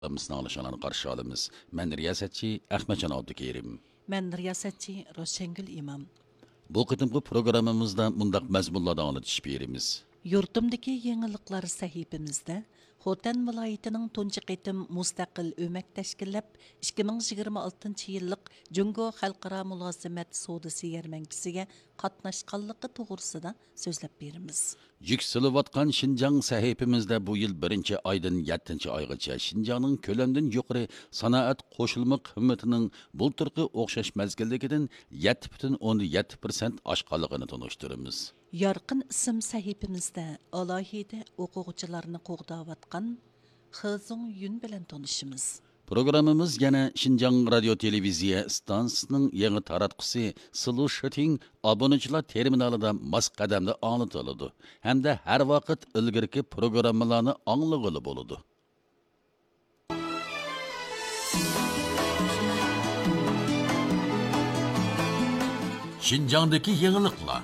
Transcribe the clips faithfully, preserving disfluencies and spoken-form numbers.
Programımızın alışanlarını qarşı alımız. Mən riyasətçi Əhmədcan Abdukerim. Mən riyasətçi Roşengül İmam. Bu qitimqi programımızda mundaq məzmunlarda anlatış berimiz. Yurtumdaki yeniliklar sahifimizdə Xotan vilayetining tunji qitim mustaqil ömək təşkillab ikki ming yigirma oltinchi yillik Jungo xalqaro mulozimat savdosi yarmankasiga qatnashganligi to'g'risida so'zlab beramiz. Yükselivatqan Şinjan sahifimizdə bu yıl birinci aydan yettinchi aygacha Şinjanның köləmdən yuqarı sanoat qo'shilma qiymatının bulturqi o'xshash mezgilligidan yetti butun o'ndan yetti prosent oshqanligini tanishtiramiz. Yorqin ism sahifimizda alohida o'quvchilarni qo'g'dayotgan Xizong Yun bilan tanishimiz. Programımız yana Şinjan Radio Televiziya stansiyasining yangi taratqusi Sulu Shooting obunachilar terminalida mas qadamda anlatıladi hamda har vaqt ilgirki programmalarni anglag'ili bo'ladi. Şinjandagi yangiliklar.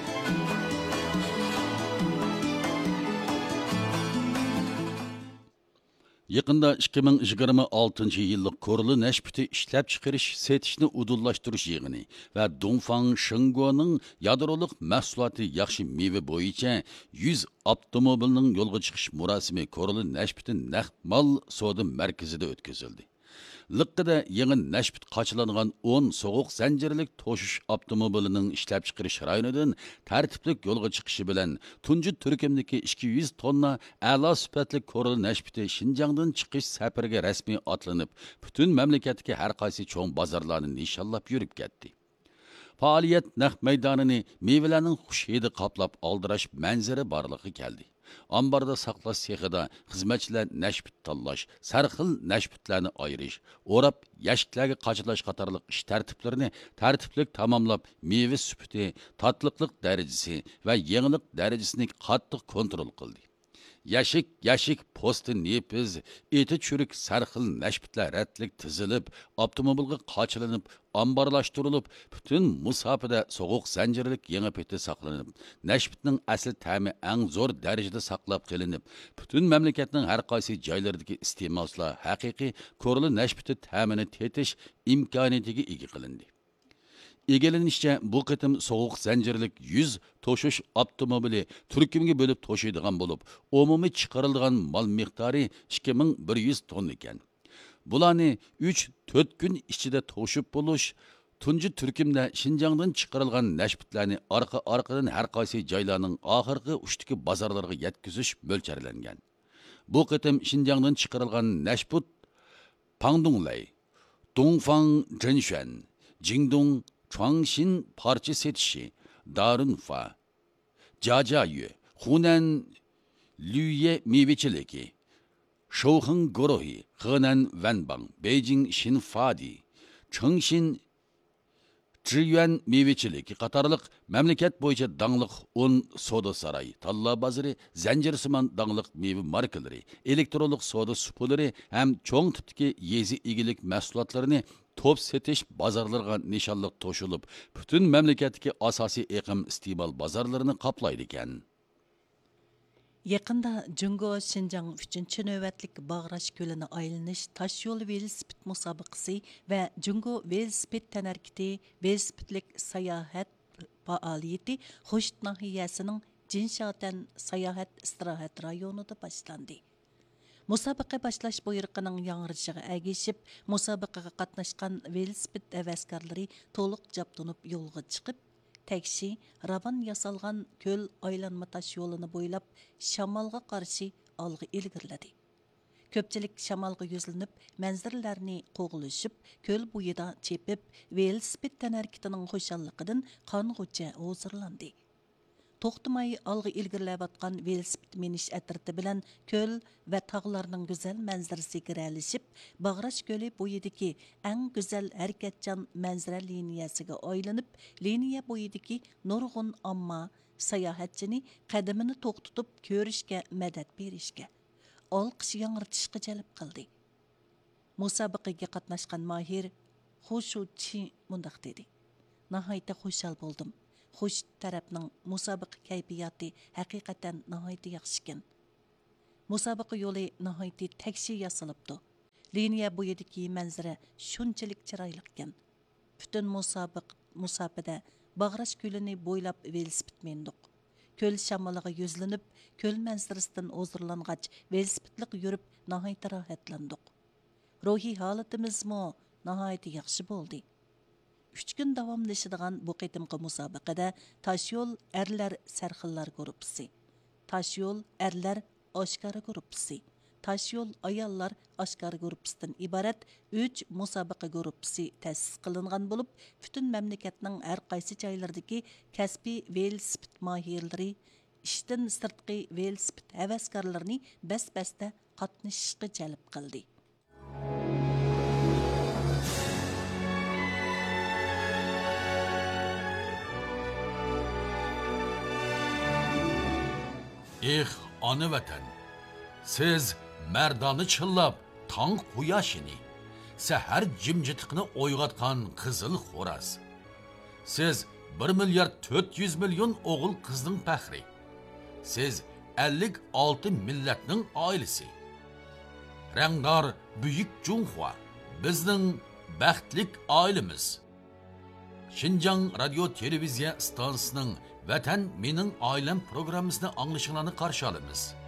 Yaqında ikki ming yigirma oltinchi yillik Korlu Nashpiti ishlab chiqarish setishni udullashtirish yig'ini va Dongfang Shingoning yadroliq mahsuloti yaxshi meva bo'yicha yuz avtomobilning yo'lga chiqish murosimi Korlu Nashpiti naqd mol savdo markazida o'tkazildi. Liqqida yangi Nashpit qachilangan o'n soğuq zanjirlik to'shish avtomobilining ishlab chiqarish rayonidan tartiblik yo'lga chiqishi bilan tunji turkumdagi ikki yuz tonna a'lo sifatli Korlu Nashpiti Şinjandan chiqish safariga rasmiy otlanib, butun mamlakatdagi har qaysi cho'ng bozorlarni nishonlab yurib ketdi. Faoliyat naq maydonini mevalarning xush hidi qoplab oldirash manzara borligi keldi. Ambarda saqlash sexida xizmatchilar nashpit tanlash, sarxil nashpitlarni ayirish, o'rab yashiklarga qachilash qatorliq ish tartiblarini tartiblik tamomlab, meva sufati, tatliqlik darajasi va yangilik darajasini qattiq kontrol qildi. Yashik, yashik, posti, nepiz, eti çürük sarxil nashpitlar ratlik tizilib, avtomobilga qachilanib, ambarlashtirilib, bütün musafida soğuq zanjirlik yangi peti saqlanib, nashpitning asl ta'mi eng zo'r darajada saqlab qilinib, bütün mamlakatning har qaysi joylaridagi iste'molchilar haqiqiy Korlu nashpiti ta'mini tetish imkoniyatiga ega qilindi. Egelenişçe bu qitim soğuk zanjirlik yuz to'shish avtomobili turkumga bo'lib to'shiydigan bo'lib, umumiy chiqarilgan mal miqdori ikki ming bir yuz tonna ekan. Bularni uch to'rt kun ichida to'shib bo'lish tunji turkumda Şinjandan chiqarilgan nashpitlarni orqa-orqadan har qaysi joylarning oxirgi uchdagi bozorlarga yetkazish mo'ljallangan. Bu qitim Şinjandan chiqarilgan nashput Pangdunglay, Dongfang Zhenshuan, Jingdong Chuangxin parça setişi, Darunfa, Jiajiayu, Hunan Lüye meyvechiligi, Shouheng Gorohi, Henan Wanbang, Beijing Xinfadi, Chengxin Zhiyuan meyvechiligi qatorliq mamlakat bo'yicha dangliq o'n savdo saroyi, talla bozori, zanjirsimon dangliq meva markalari, elektronlik savdo supulari ham cho'ng tipdagi yezi egilik mahsulotlarini top setish bozorlarga nishonliq to'shilib, butun mamlakatdagi asosiy iqim iste'mol bozorlarini qoplaydi ekan. Yaqında Jungo Şinjan uchinchi navbatlik Bag'rash ko'lini aylanish tosh yo'l velosiped musobaqasi va Jungo velosiped tanarkiti velosipedlik sayohat faoliyati Xo'sht nahiyasining Jinshotan sayohat istirohat rayonida boshlandi. Musobaqa boshlash buyruqining yangirishiga ergashib, musobaqaga qatnashgan velosiped havaskorlari to'liq jabtunib yo'lga chiqib, Tekşi, ravan yasalgan köl aylanma taş yolunu boylap şamalga qarşı algı ilgirledi. Köpçilik şamalga yüzlenip, manzirlarni qo'g'ilishib, köl bo'yida chepib, velosiped tanarkitining xo'shalligidan qong'ucha hozirlandi. To'xtamay algı ilgirlayotgan velosiped minish atriti bilan köl va tog'larning go'zal manzarasiga ralishib, Bag'rash ko'li bo'yidagi eng go'zal harakatchan manzara liniyasiga aylanib, liniya bo'yidagi nurg'un omma sayohatchini qadamini to'xtatib ko'rishga madad berishga, olqish yangritishga jalb qildi. Musobaqaga qatnashgan Mahir Xushuchi mundaq dedi: "Nihoyatda xushal bo'ldim. Xo'sh tarafning musobaqa kayfiyati haqiqatan nihoyatda yaxshi ekan. Musobaqa yo'li nihoyatda takshi yasalibdi. Liniya bo'yidagi manzara shunchalik chiroyli ekan. Butun musobiq musofada Bag'rash ko'lini bo'ylab velosiped mendiq. Ko'l shamoliga yuzlanib, ko'l manzarasidan o'zirlangach, velosipedlik yurib nihoyat rohatlandik. Ruhiy holatimizmi nihoyat yaxshi bo'ldi. uch kun davomlashadigan bu qitimqi musobaqada Toshyo'l erlar sarxillar guruhi, Toshyo'l erlar oshkora guruhi, Toshyo'l ayollar oshkora guruhidan iborat uch musobaqa guruhi ta'sis qilingan bo'lib, butun mamlakatning har qaysi joylaridagi kasbiy velosiped mohirlari, ishdan sirtqi velosiped havaskorlarini bas-basda qatnashishga jalb qildi. Eh, ana vatan, siz mardoni chillab, tong quyoshini, sahar jimjitiqni o'yg'atgan qizil xo'raz. Siz bir milliard to'rt yuz million o'g'il qizning faxri. Siz ellik olti millatning oilasi. Rangdor buyuk Junxua, bizning baxtlik oilamiz. Şinjan Radio Televiziya stansiyasining Vatan mening oilam programmasini anglashinglarni qarshi olamiz.